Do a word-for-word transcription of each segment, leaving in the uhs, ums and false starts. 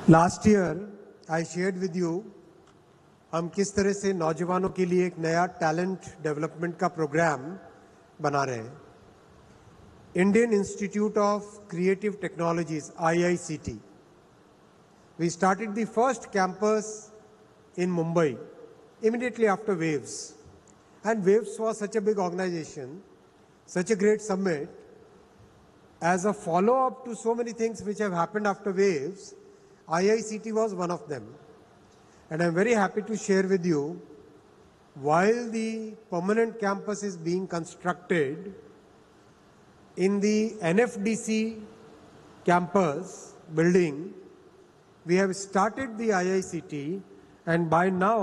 Last year I shared with you हम किस तरह से नौजवानों के लिए एक नया टैलेंट डेवलपमेंट का प्रोग्राम बना रहे हैं. Indian institute of creative technologies I I C T. We started the first campus in Mumbai immediately after Waves. And Waves was such a big organization, such a great summit. As a follow-up to so many things which have happened after Waves, I I C T was one of them. And I'm very happy to share with you, while the permanent campus is being constructed in the N F D C campus building, we have started the I I C T, and by now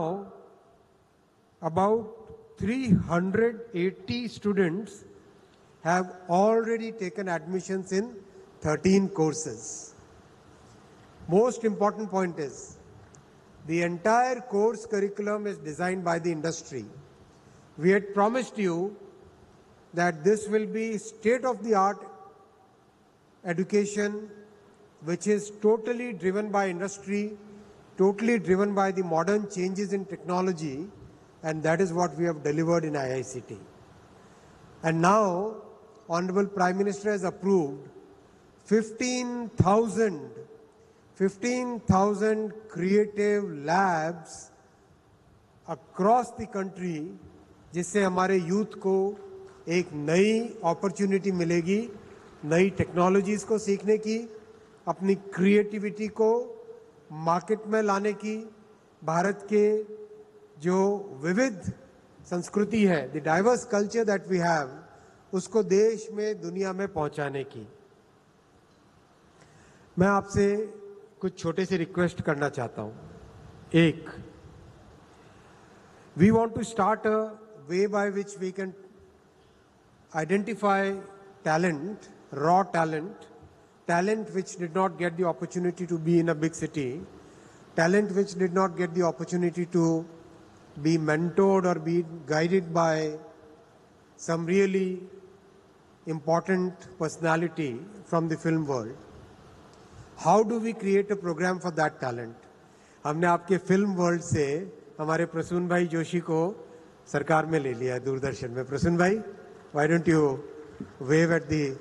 about three hundred eighty students have already taken admissions in thirteen courses. Most important point is, the entire course curriculum is designed by the industry. We had promised you that this will be state-of-the-art education, which is totally driven by industry, totally driven by the modern changes in technology, and that is what we have delivered in I I C T. And now, Honorable Prime Minister has approved fifteen thousand, fifteen thousand creative labs across the country, जिससे हमारे youth को एक नई opportunity मिलेगी, नई technologies को सीखने की, अपनी क्रिएटिविटी को मार्केट में लाने की, भारत के जो विविध संस्कृति है, the diverse culture that we have, उसको देश में दुनिया में पहुंचाने की. मैं आपसे कुछ छोटे से रिक्वेस्ट करना चाहता हूं. एक, we want to start a way by which we can identify talent, raw talent, talent which did not get the opportunity to be in a big city, talent which did not get the opportunity to be mentored or be guided by some really important personality from the film world. How do we create a program for that talent? हमने आपके film world से हमारे प्रसून भाई जोशी को सरकार में ले लिया है, दूरदर्शन में. प्रसून भाई, why don't you wave at the...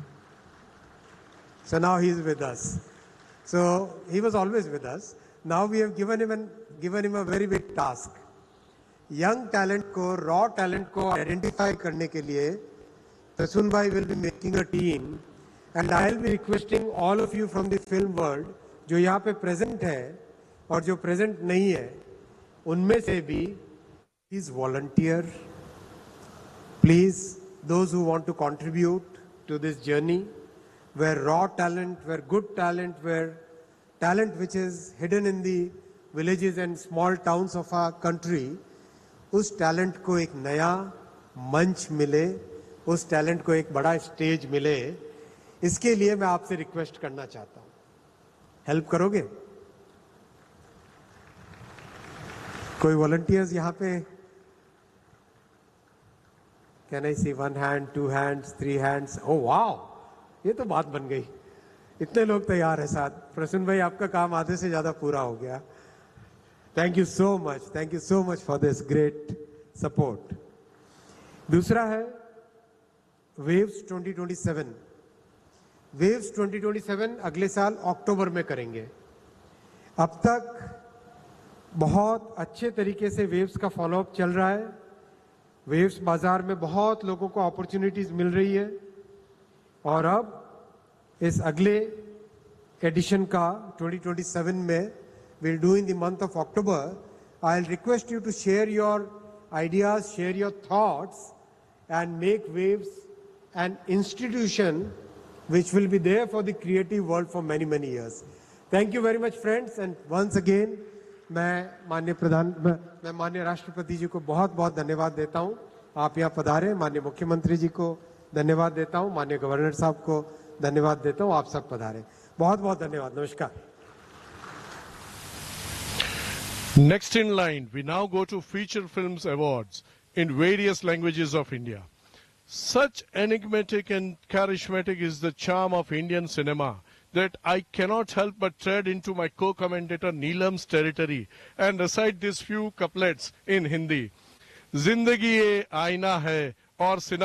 So now he is with us. So he was always with us. Now we have given him an, given him a very big task. Young talent को, raw talent को identify करने के लिए प्रसून भाई will be making a team, and I will be requesting all of you from the film world जो यहाँ पे present है और जो present नहीं है, उनमें से भी please volunteer. Please, those who want to contribute to this journey, where raw talent, where good talent, where talent which is hidden in the villages and small towns of our country, उस talent को एक नया मंच मिले, उस talent को एक बड़ा stage मिले, इसके लिए मैं आपसे request करना चाहता हूँ. Help करोगे? कोई volunteers यहाँ पे? Can I see one hand, two hands, three hands? Oh wow! ये तो बात बन गई. इतने लोग तैयार हैं साथ. प्रसून भाई, आपका काम आधे से ज्यादा पूरा हो गया. Thank you so much, thank you so much for this great support. दूसरा है waves twenty twenty seven. Waves twenty twenty seven अगले साल अक्टूबर में करेंगे. अब तक बहुत अच्छे तरीके से वेव्स का फॉलोअप चल रहा है. वेव्स बाजार में बहुत लोगों को अपॉर्चुनिटीज मिल रही है, और अब इस अगले एडिशन का ट्वेंटी ट्वेंटी सेवन में we'll do in the month of October. I'll request you to share your ideas, share your thoughts, and make Waves an institution which will be there for the creative world for many, many years. Thank you very much, friends. And once again, मैं माननीय प्रधान मैं माननीय राष्ट्रपति जी को बहुत बहुत धन्यवाद देता हूँ. आप यहाँ पधारे. माननीय मुख्यमंत्री जी को धन्यवाद देता हूँ. माननीय गवर्नर साहब को धन्यवाद देता हूँ. आप सब पधारे. बहुत बहुत धन्यवाद. नमस्कार. Next in line, we now go to Feature Films Awards in various languages of India. Such enigmatic and charismatic is the charm of Indian cinema that I cannot help but tread into my co-commentator Neelam's territory and recite these few couplets in Hindi. Zindagi ye aina hai aur